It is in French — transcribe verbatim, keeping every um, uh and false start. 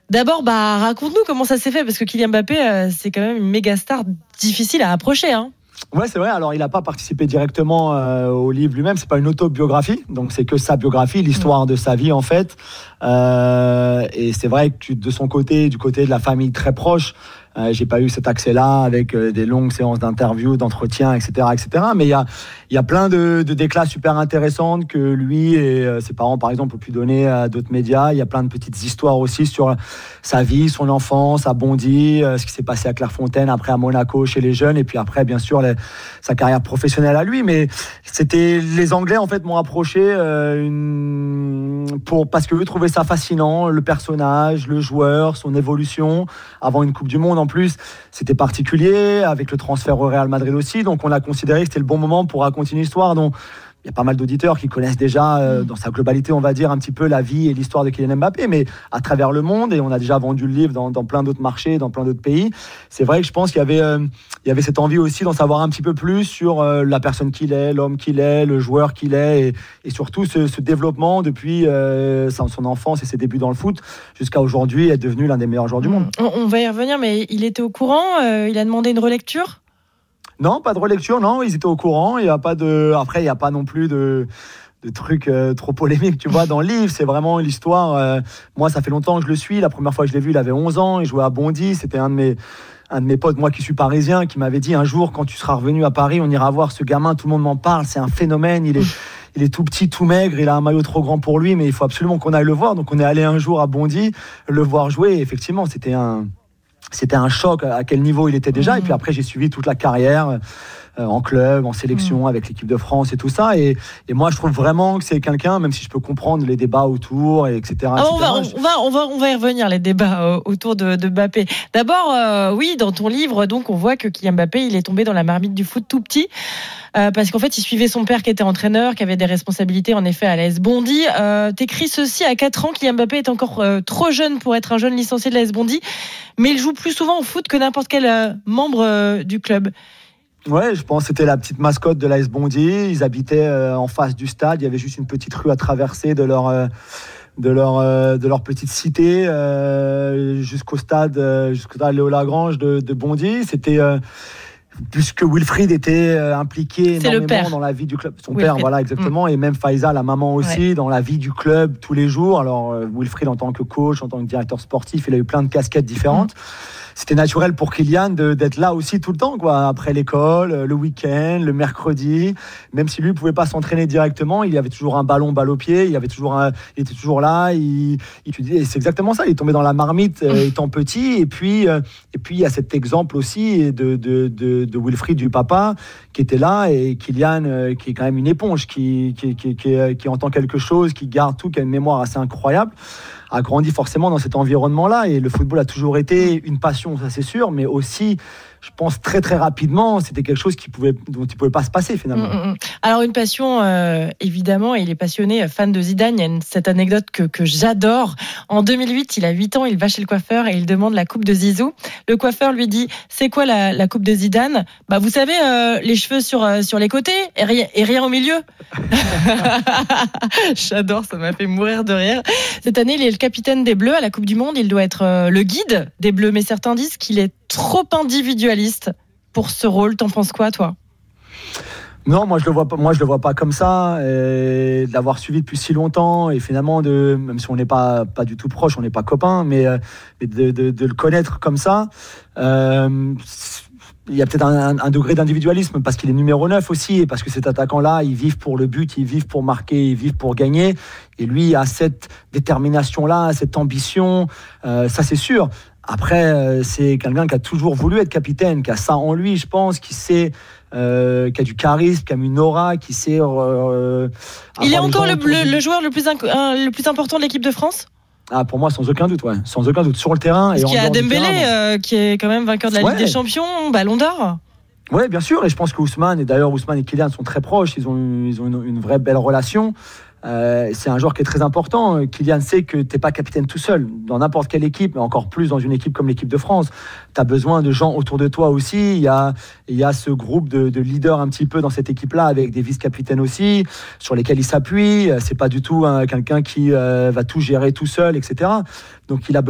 D'abord, bah, raconte-nous comment ça s'est fait, parce que Kylian Mbappé, euh, c'est quand même une méga star difficile à approcher, hein. Ouais, c'est vrai. Alors, il n'a pas participé directement euh, au livre lui-même. C'est pas une autobiographie, donc c'est que sa biographie, l'histoire de sa vie en fait. Euh, et c'est vrai que de son côté, du côté de la famille très proche, euh, j'ai pas eu cet accès-là avec euh, des longues séances d'interviews, d'entretiens, et cetera, et cetera. Mais il y a, il y a plein de, de déclats super intéressantes que lui et euh, ses parents, par exemple, ont pu donner à d'autres médias. Il y a plein de petites histoires aussi sur sa vie, son enfance à Bondy, euh, ce qui s'est passé à Clairefontaine, après à Monaco chez les jeunes, et puis après, bien sûr, les, sa carrière professionnelle à lui. Mais c'était les Anglais en fait m'ont approché euh, une, pour parce que eux trouvaient ça fascinant, le personnage, le joueur, son évolution avant une Coupe du Monde. En plus, c'était particulier avec le transfert au Real Madrid aussi. Donc, on a considéré que c'était le bon moment pour raconter une histoire dont il y a pas mal d'auditeurs qui connaissent déjà euh, dans sa globalité, on va dire, un petit peu la vie et l'histoire de Kylian Mbappé, mais à travers le monde, et on a déjà vendu le livre dans, dans plein d'autres marchés, dans plein d'autres pays. C'est vrai que je pense qu'il y avait, euh, il y avait cette envie aussi d'en savoir un petit peu plus sur euh, la personne qu'il est, l'homme qu'il est, le joueur qu'il est, et, et surtout ce, ce développement depuis euh, son enfance et ses débuts dans le foot jusqu'à aujourd'hui, être devenu l'un des meilleurs joueurs du monde. On, on va y revenir, mais il était au courant, euh, il a demandé une relecture ? Non, pas de relecture, non, ils étaient au courant. Il y a pas de... Après, il n'y a pas non plus de, de trucs euh, trop polémiques, tu vois, dans le livre. C'est vraiment l'histoire. Euh... Moi, ça fait longtemps que je le suis. La première fois que je l'ai vu, il avait onze ans. Il jouait à Bondy. C'était un de mes, un de mes potes, moi qui suis parisien, qui m'avait dit un jour, quand tu seras revenu à Paris, on ira voir ce gamin. Tout le monde m'en parle. C'est un phénomène. Il est, il est tout petit, tout maigre. Il a un maillot trop grand pour lui, mais il faut absolument qu'on aille le voir. Donc, on est allé un jour à Bondy, le voir jouer. Et effectivement, c'était un... C'était un choc à quel niveau il était déjà. Mmh. Et puis après, j'ai suivi toute la carrière euh, en club, en sélection, mmh. avec l'équipe de France et tout ça. Et, et moi, je trouve vraiment que c'est quelqu'un, même si je peux comprendre les débats autour, et etc. Ah, et cetera on, va, on, va, on, va, on va y revenir, les débats euh, autour de, de Mbappé. D'abord, euh, oui, dans ton livre, donc, on voit que Kylian Mbappé, il est tombé dans la marmite du foot tout petit. Euh, parce qu'en fait, il suivait son père qui était entraîneur, qui avait des responsabilités en effet à l'A S Bondy. Euh, t'écris ceci: à quatre ans, Kylian Mbappé est encore euh, trop jeune pour être un jeune licencié de l'A S Bondy, mais il joue plus souvent au foot que n'importe quel euh, membre euh, du club. Ouais, je pense que c'était la petite mascotte de l'A S Bondy. Ils habitaient euh, en face du stade. Il y avait juste une petite rue à traverser de leur euh, de leur euh, de leur petite cité euh, jusqu'au stade euh, jusqu'au stade Léo Lagrange de, de Bondy. C'était euh, puisque Wilfried était euh, impliqué C'est énormément dans la vie du club. Son Wilfried. père, voilà, exactement. Mmh. Et même Faiza, la maman aussi, ouais. dans la vie du club tous les jours. Alors, euh, Wilfried, en tant que coach, en tant que directeur sportif, il a eu plein de casquettes différentes. Mmh. C'était naturel pour Kylian de, d'être là aussi tout le temps, quoi. Après l'école, le week-end, le mercredi. Même si lui ne pouvait pas s'entraîner directement, il avait toujours un ballon, balle au pied. Il, avait toujours un, il était toujours là. Il, il, et c'est exactement ça. Il est tombé dans la marmite euh, étant petit. Et puis, euh, et puis, il y a cet exemple aussi de, de, de, de Wilfried, du papa, qui était là. Et Kylian, euh, qui est quand même une éponge, qui, qui, qui, qui, qui, qui entend quelque chose, qui garde tout, qui a une mémoire assez incroyable, a grandi forcément dans cet environnement-là. Et le football a toujours été une passion, ça c'est sûr, mais aussi, je pense, très très rapidement, c'était quelque chose qui pouvait, dont il ne pouvait pas se passer finalement. Mmh, mmh. Alors une passion, euh, évidemment, il est passionné, fan de Zidane. Il y a une, cette anecdote que, que j'adore. En deux mille huit, il a huit ans, il va chez le coiffeur et il demande la coupe de Zizou. Le coiffeur lui dit: c'est quoi la, la coupe de Zidane? Bah vous savez, euh, les cheveux sur, euh, sur les côtés et rien, et rien au milieu. J'adore, ça m'a fait mourir de rire. Cette année, il est le capitaine des Bleus à la Coupe du Monde. Il doit être euh, le guide des Bleus, mais certains disent qu'il est trop individualiste pour ce rôle. T'en penses quoi, toi? Non, moi je le vois pas. Moi je le vois pas comme ça. Et de l'avoir suivi depuis si longtemps, et finalement de, même si on n'est pas pas du tout proche, on n'est pas copains, mais, mais de, de, de le connaître comme ça. Euh, Il y a peut-être un, un degré d'individualisme parce qu'il est numéro neuf aussi, et parce que cet attaquant-là, ils vivent pour le but, ils vivent pour marquer, ils vivent pour gagner. Et lui a cette détermination-là, cette ambition, euh, ça c'est sûr. Après, euh, c'est quelqu'un qui a toujours voulu être capitaine, qui a ça en lui, je pense, qui sait, euh, qui a du charisme, qui a une aura, qui sait... Euh, Il est encore le, le, le joueur le plus, inc- euh, le plus important de l'équipe de France ? Ah, pour moi, sans aucun doute, ouais. Sans aucun doute. Sur le terrain. Parce et qu'il y a Dembélé, euh, qui est quand même vainqueur de la ouais. Ligue des Champions, Ballon d'Or. Oui, bien sûr. Et je pense que Ousmane, et d'ailleurs Ousmane et Kylian sont très proches. Ils ont, ils ont une, une vraie belle relation. Euh, c'est un joueur qui est très important. Kylian sait que tu n'es pas capitaine tout seul. Dans n'importe quelle équipe, mais encore plus dans une équipe comme l'équipe de France, tu as besoin de gens autour de toi aussi. Il y a, il y a ce groupe de, de leaders un petit peu dans cette équipe-là, avec des vice-capitaines aussi, sur lesquels il s'appuie. C'est pas du tout hein, quelqu'un qui euh, va tout gérer tout seul, et cetera. Donc il a